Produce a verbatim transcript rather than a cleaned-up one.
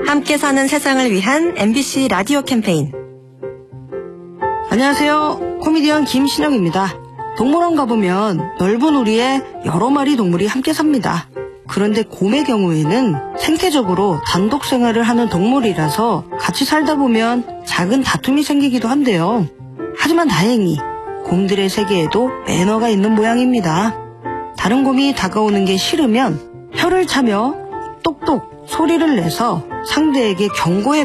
함께 사는 세상을 위한 엠비씨 라디오 캠페인. 안녕하세요. 코미디언 김신영입니다. 동물원 가보면 넓은 우리에 여러 마리 동물이 함께 삽니다. 그런데 곰의 경우에는 생태적으로 단독 생활을 하는 동물이라서 같이 살다 보면 작은 다툼이 생기기도 한데요. 하지만 다행히 곰들의 세계에도 매너가 있는 모양입니다. 다른 곰이 다가오는 게 싫으면 혀를 차며 똑똑 소리를 내서 상대에게 경고의